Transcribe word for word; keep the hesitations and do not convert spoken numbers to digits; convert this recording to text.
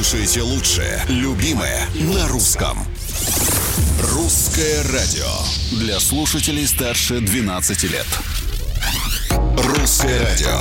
слушаете лучшее, любимое на русском. Русское радио для слушателей старше двенадцати лет. Русское радио.